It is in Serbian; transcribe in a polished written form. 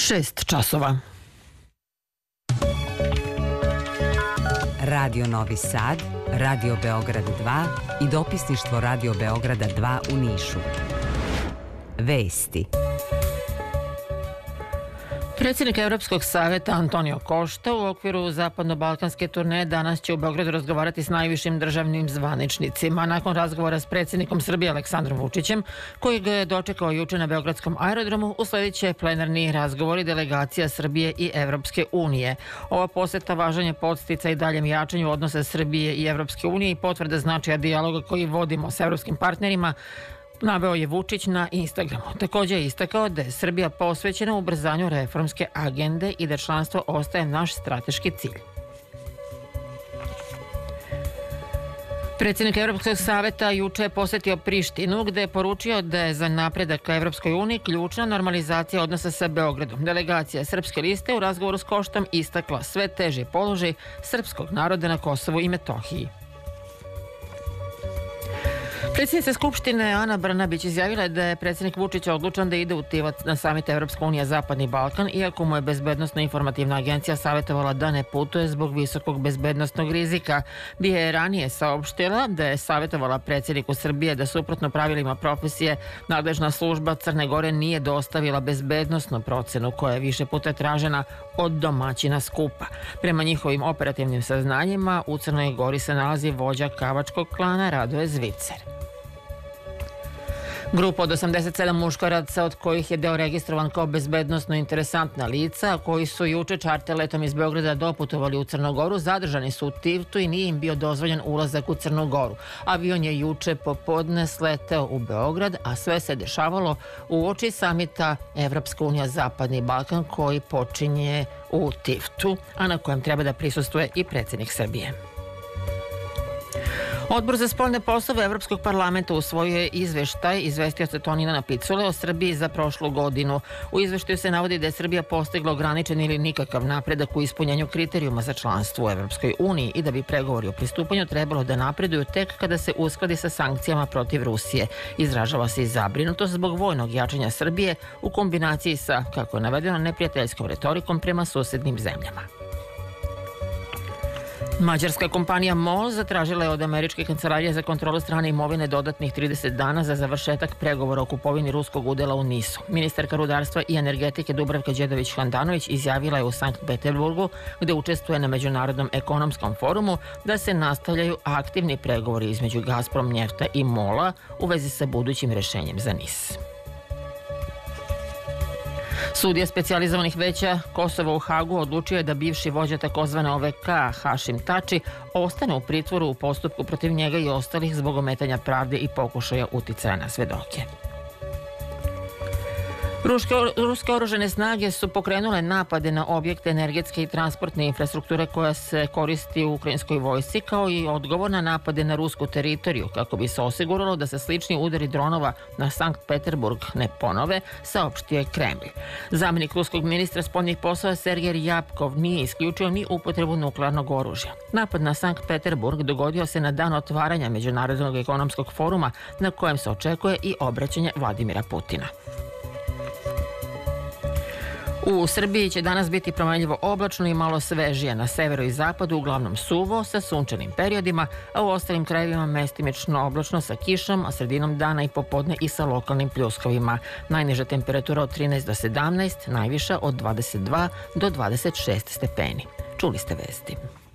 6 časova. Radio Novi Sad, Radio Beograd 2 i dopisništvo Radio Beograda 2 u Nišu. Vesti. Predsjednik Evropskog savjeta Antonio Costa u okviru zapadno-balkanske turneje danas će u Beogradu razgovarati s najvišim državnim zvaničnicima. Nakon razgovora s predsjednikom Srbije Aleksandrom Vučićem, koji ga je dočekao juče na Beogradskom aerodromu, usledit će plenarni razgovori delegacija Srbije i Evropske unije. Ova poseta važan je podsticaj i daljem jačanju odnosa Srbije i Evropske unije i potvrda značaja dijaloga koji vodimo s evropskim partnerima, naveo je Vučić na Instagramu. Također je istakao da je Srbija posvećena ubrzanju reformske agende i da članstvo ostaje naš strateški cilj. Predsjednik Evropskog savjeta juče je posjetio Prištinu, gde je poručio da je za napredak ka Evropskoj uniji ključna normalizacija odnosa sa Beogradom. Delegacija Srpske liste u razgovoru s Koštom istakla sve teži položaj srpskog naroda na Kosovu i Metohiji. Predsjednica Skupštine Ana Brnabić izjavila je da je predsjednik Vučić odlučan da ide u Tivac na samit Evropska unija Zapadni Balkan, iako mu je Bezbednosna informativna agencija savjetovala da ne putuje zbog visokog bezbednosnog rizika. BIA je ranije saopštila da je savjetovala predsjedniku Srbije da suprotno pravilima profesije nadležna služba Crne Gore nije dostavila bezbednosnu procenu koja je više puta tražena od domaćina skupa. Prema njihovim operativnim saznanjima u Crnoj Gori se nalazi vođa kavačkog klana Radoje Zvicer. Grupa od 87 muškaraca, od kojih je deo registrovan kao bezbednosno interesantna lica, koji su juče čarter letom iz Beograda doputovali u Crnu Goru, zadržani su u Tivtu i nije im bio dozvoljen ulazak u Crnu Goru. Avion je juče popodne sleteo u Beograd, a sve se dešavalo uoči samita Evropska unija Zapadni Balkan koji počinje u Tivtu, a na kojem treba da prisustvuje i predsjednik Srbije. Odbor za spoljne poslove Evropskog parlamenta usvojio je izveštaj izvestioca Tonina Picule o Srbiji za prošlu godinu. U izveštaju se navodi da je Srbija postigla ograničen ili nikakav napredak u ispunjenju kriterijuma za članstvo u Evropskoj uniji i da bi pregovori o pristupanju trebalo da napreduju tek kada se uskladi sa sankcijama protiv Rusije. Izražava se i zabrinutost zbog vojnog jačanja Srbije u kombinaciji sa, kako je navedeno, neprijateljskom retorikom prema susednim zemljama. Mađarska kompanija MOL zatražila je od Američke kancelarije za kontrolu strane imovine dodatnih 30 dana za završetak pregovora o kupovini ruskog udela u NIS-u. Ministarka rudarstva i energetike Dubravka Đedović-Handanović izjavila je u Sankt Peterburgu, gde učestvuje na Međunarodnom ekonomskom forumu, da se nastavljaju aktivni pregovori između Gazprom Njefta i MOL-a u vezi sa budućim rešenjem za NIS. Sudija specijalizovanih veća Kosova u Hagu odlučio je da bivši vođa takozvane OVK Hašim Tači ostane u pritvoru u postupku protiv njega i ostalih zbog ometanja pravde i pokušaja uticaja na svedoke. Ruske oružane snage su pokrenule napade na objekte energetske i transportne infrastrukture koja se koristi u ukrajinskoj vojsci, kao i odgovor na napade na rusku teritoriju, kako bi se osiguralo da se slični udari dronova na Sankt Peterburg ne ponove, saopštio je Kremlj. Zamenik ruskog ministra spoljnih poslova Sergej Ryabkov nije isključio ni upotrebu nuklearnog oružja. Napad na Sankt Peterburg dogodio se na dan otvaranja Međunarodnog ekonomskog foruma, na kojem se očekuje i obraćanje Vladimira Putina. U Srbiji će danas biti promenljivo oblačno i malo svežije, na severu i zapadu uglavnom suvo sa sunčanim periodima, a u ostalim krajevima mestimično oblačno sa kišom, a sredinom dana i popodne i sa lokalnim pljuskovima. Najniža temperatura od 13 do 17, najviša od 22 do 26 stepeni. Čuli ste vesti.